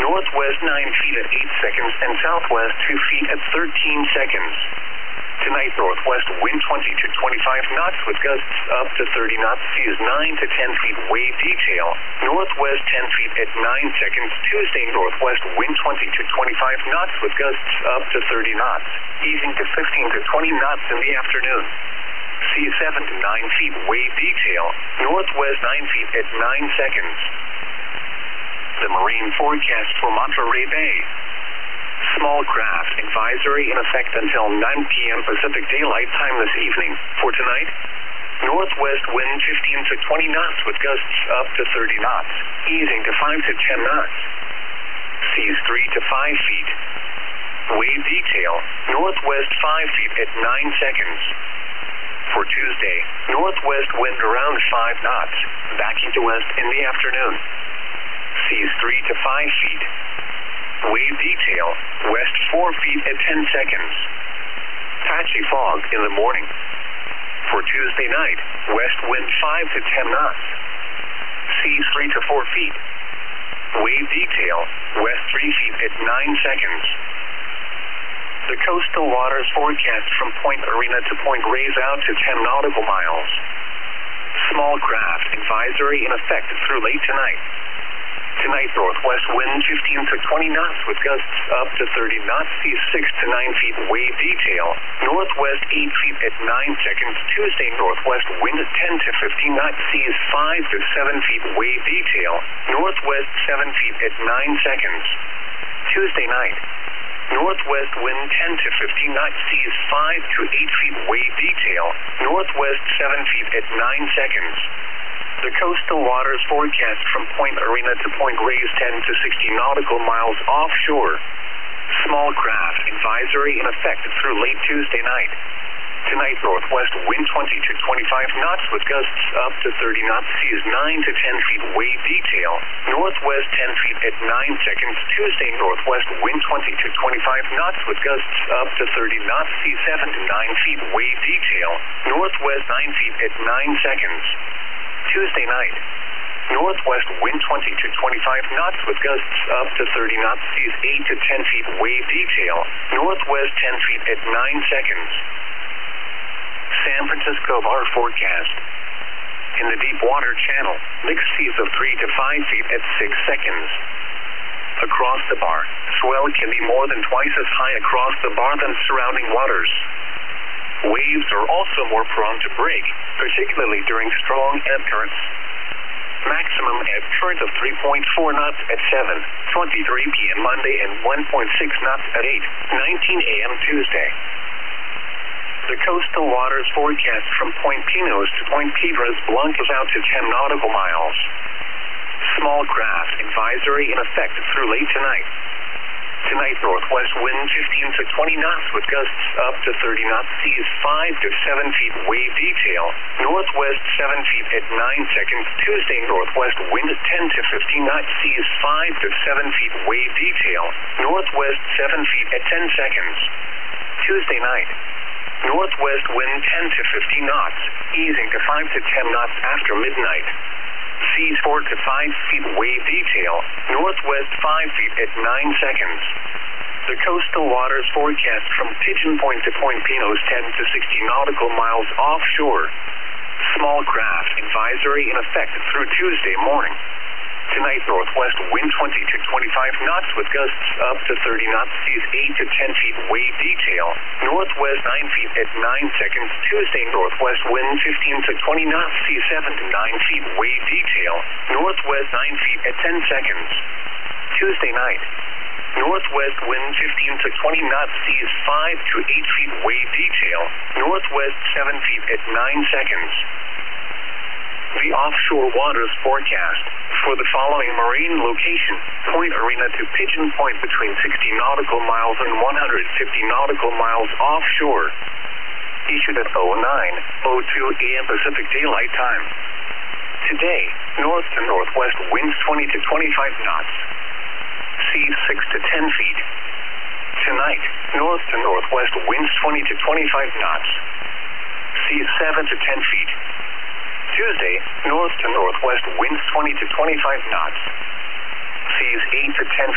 northwest 9 feet at 8 seconds, and southwest 2 feet at 13 seconds. Tonight, northwest wind 20 to 25 knots with gusts up to 30 knots. Seas 9 to 10 feet. Wave detail. Northwest 10 feet at 9 seconds. Tuesday, northwest wind 20 to 25 knots with gusts up to 30 knots. Easing to 15 to 20 knots in the afternoon. Seas 7 to 9 feet. Wave detail. Northwest 9 feet at 9 seconds. The marine forecast for Monterey Bay. Small craft advisory in effect until 9 p.m. Pacific Daylight Time this evening. For tonight, northwest wind 15 to 20 knots with gusts up to 30 knots, easing to 5 to 10 knots. Seas 3 to 5 feet. Wave detail, northwest 5 feet at 9 seconds. For Tuesday, northwest wind around 5 knots, backing to west in the afternoon. Seas 3 to 5 feet. Wave detail, west 4 feet at 10 seconds. Patchy fog in the morning. For Tuesday night, west wind 5 to 10 knots. Seas 3 to 4 feet. Wave detail, west 3 feet at 9 seconds. The coastal waters forecast from Point Arena to Point Reyes out to 10 nautical miles. Small craft advisory in effect through late tonight. Tonight, northwest wind 15 to 20 knots with gusts up to 30 knots. Seas 6 to 9 feet. Wave detail. Northwest 8 feet at 9 seconds. Tuesday, northwest wind 10 to 15 knots. Seas 5 to 7 feet. Wave detail. Northwest 7 feet at 9 seconds. Tuesday night. Northwest wind 10 to 15 knots. Seas 5 to 8 feet. Wave detail. Northwest 7 feet at 9 seconds. The coastal waters forecast from Point Arena to Point Reyes 10 to 60 nautical miles offshore. Small craft advisory in effect through late Tuesday night. Tonight, northwest wind 20 to 25 knots with gusts up to 30 knots. Seas 9 to 10 feet. Wave detail. Northwest 10 feet at 9 seconds. Tuesday, northwest wind 20 to 25 knots with gusts up to 30 knots. Seas 7 to 9 feet. Wave detail. Northwest 9 feet at 9 seconds. Tuesday night, northwest wind 20 to 25 knots with gusts up to 30 knots. Seas 8 to 10 feet. Wave detail. Northwest 10 feet at 9 seconds. San Francisco bar forecast. In the deep water channel, mixed seas of 3 to 5 feet at 6 seconds. Across the bar, swell can be more than twice as high across the bar than surrounding waters. Waves are also more prone to break, particularly during strong ebb currents. Maximum ebb current of 3.4 knots at 7:23 p.m. Monday and 1.6 knots at 8:19 a.m. Tuesday. The coastal waters forecast from Point Pinos to Point Piedras Blancas out to 10 nautical miles. Small craft advisory in effect through late tonight. Tonight, northwest wind 15 to 20 knots with gusts up to 30 knots. Seas 5 to 7 feet. Wave detail. Northwest 7 feet at 9 seconds. Tuesday, northwest wind 10 to 15 knots. Seas 5 to 7 feet. Wave detail. Northwest 7 feet at 10 seconds. Tuesday night. Northwest wind 10 to 15 knots, easing to 5 to 10 knots after midnight. Seas 4 to 5 feet. Wave detail. Northwest 5 feet at 9 seconds. The coastal waters forecast from Pigeon Point to Point Pinos 10 to 60 nautical miles offshore. Small craft advisory in effect through Tuesday morning. Tonight, northwest wind 20 to 25 knots with gusts up to 30 knots. Seas 8 to 10 feet. Wave detail. Northwest 9 feet at 9 seconds. Tuesday, northwest wind 15 to 20 knots. Seas 7 to 9 feet. Wave detail. Northwest 9 feet at 10 seconds. Tuesday night. Northwest wind 15 to 20 knots. Seas 5 to 8 feet. Wave detail. Northwest 7 feet at 9 seconds. The offshore waters forecast for the following marine location: Point Arena to Pigeon Point between 60 nautical miles and 150 nautical miles offshore. Issued at 09:02 a.m. Pacific Daylight Time. Today, north to northwest winds 20 to 25 knots. Seas 6 to 10 feet. Tonight, north to northwest winds 20 to 25 knots. Seas 7 to 10 feet. Tuesday, north to northwest winds 20 to 25 knots. Seas 8 to 10